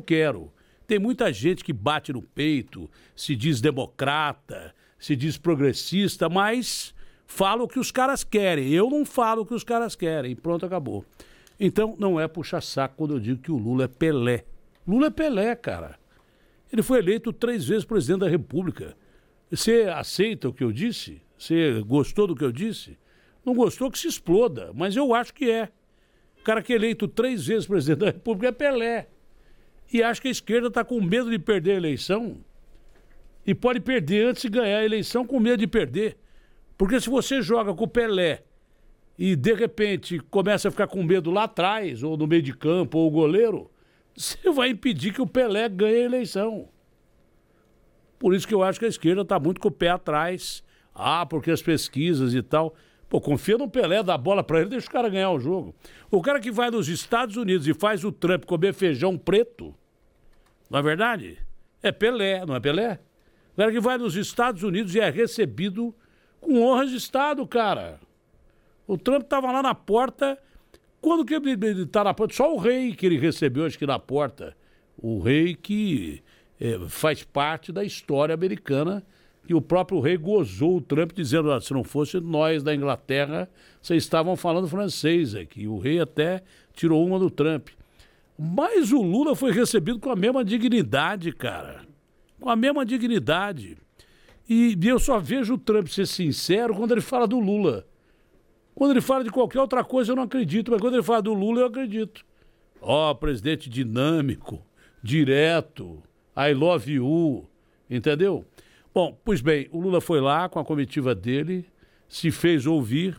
quero. Tem muita gente que bate no peito, se diz democrata, se diz progressista, mas fala o que os caras querem. Eu não falo o que os caras querem. Pronto, acabou. Então, não é puxa-saco quando eu digo que o Lula é Pelé. Lula é Pelé, cara. Ele foi eleito 3 vezes presidente da República. Você aceita o que eu disse? Você gostou do que eu disse? Não gostou que se exploda, mas eu acho que é. O cara que é eleito 3 vezes presidente da República é Pelé. E acho que a esquerda está com medo de perder a eleição. E pode perder antes de ganhar a eleição com medo de perder. Porque se você joga com o Pelé e de repente começa a ficar com medo lá atrás, ou no meio de campo, ou o goleiro, você vai impedir que o Pelé ganhe a eleição. Por isso que eu acho que a esquerda está muito com o pé atrás. Ah, porque as pesquisas e tal. Pô, confia no Pelé, dá a bola para ele, deixa o cara ganhar o jogo. O cara que vai nos Estados Unidos e faz o Trump comer feijão preto, não é verdade? É Pelé, não é Pelé? O cara que vai nos Estados Unidos e é recebido com honras de Estado, cara. O Trump estava lá na porta. Quando que ele está na porta? Só o rei que ele recebeu, acho que na porta. O rei que faz parte da história americana, que o próprio rei gozou o Trump, dizendo, ah, se não fosse nós da Inglaterra, vocês estavam falando francês aqui. O rei até tirou uma do Trump. Mas o Lula foi recebido com a mesma dignidade, cara. Com a mesma dignidade. E eu só vejo o Trump ser sincero quando ele fala do Lula. Quando ele fala de qualquer outra coisa eu não acredito, mas quando ele fala do Lula eu acredito. Ó, presidente dinâmico, direto, I love you, entendeu? Bom, pois bem, o Lula foi lá com a comitiva dele, se fez ouvir.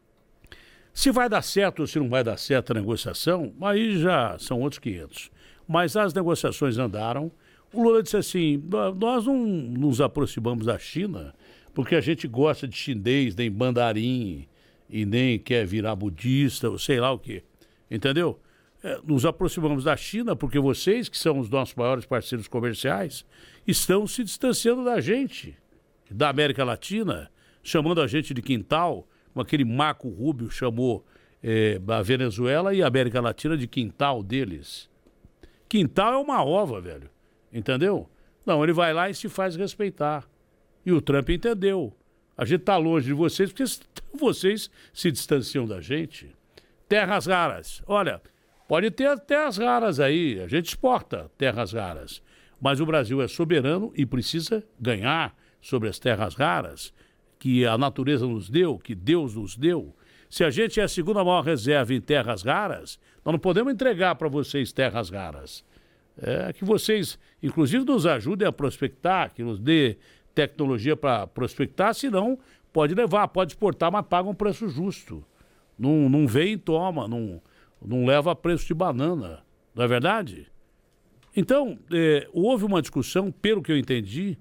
Se vai dar certo ou se não vai dar certo a negociação, aí já são outros 500. Mas as negociações andaram. O Lula disse assim, nós não nos aproximamos da China porque a gente gosta de chinês, nem mandarim, e nem quer virar budista, ou sei lá o quê. Entendeu? Nos aproximamos da China porque vocês, que são os nossos maiores parceiros comerciais, estão se distanciando da gente, da América Latina, chamando a gente de quintal, como aquele Marco Rubio chamou a Venezuela e a América Latina de quintal deles. Quintal é uma ova, velho. Entendeu? Não, ele vai lá e se faz respeitar. E o Trump entendeu. A gente está longe de vocês porque vocês se distanciam da gente. Terras raras. Olha, pode ter terras raras aí. A gente exporta terras raras. Mas o Brasil é soberano e precisa ganhar sobre as terras raras que a natureza nos deu, que Deus nos deu. Se a gente é a segunda maior reserva em terras raras, nós não podemos entregar para vocês terras raras. Que vocês, inclusive, nos ajudem a prospectar, que nos dê tecnologia para prospectar, senão pode levar, pode exportar, mas paga um preço justo. Não vem e toma, não leva a preço de banana, não é verdade? Então, houve uma discussão, pelo que eu entendi,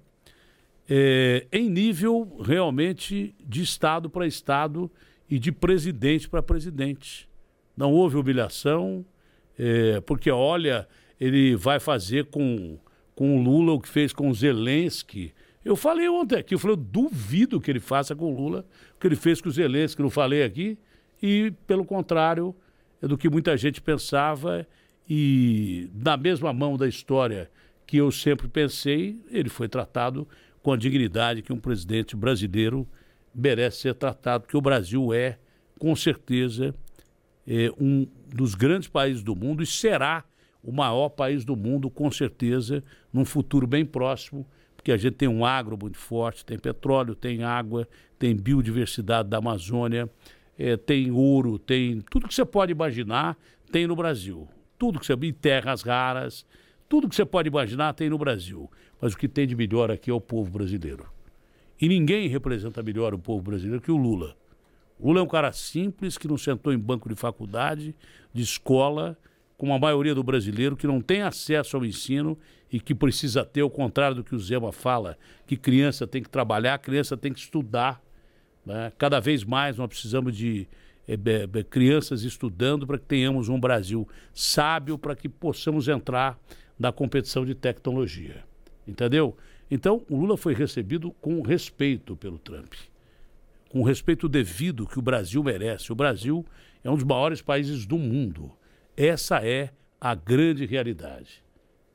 em nível realmente de Estado para Estado e de presidente para presidente. Não houve humilhação, porque, olha, ele vai fazer com o Lula o que fez com o Zelensky. Eu falei ontem aqui, eu duvido que ele faça com o Lula o que ele fez com o Zelensky, não falei aqui, e pelo contrário do que muita gente pensava, e na mesma mão da história que eu sempre pensei, ele foi tratado com a dignidade que um presidente brasileiro merece ser tratado, porque o Brasil é, com certeza, um dos grandes países do mundo e será o maior país do mundo, com certeza, num futuro bem próximo, porque a gente tem um agro muito forte, tem petróleo, tem água, tem biodiversidade da Amazônia, tem ouro, tem tudo que você pode imaginar, tem no Brasil. Tudo que você... E terras raras, tudo que você pode imaginar tem no Brasil. Mas o que tem de melhor aqui é o povo brasileiro. E ninguém representa melhor o povo brasileiro que o Lula. O Lula é um cara simples, que não sentou em banco de faculdade, de escola, como a maioria do brasileiro, que não tem acesso ao ensino e que precisa ter, ao contrário do que o Zema fala, que criança tem que trabalhar, criança tem que estudar. Né? Cada vez mais nós precisamos de crianças estudando para que tenhamos um Brasil sábio, para que possamos entrar na competição de tecnologia. Entendeu? Então, o Lula foi recebido com respeito pelo Trump. Com o respeito devido que o Brasil merece. O Brasil é um dos maiores países do mundo. Essa é a grande realidade.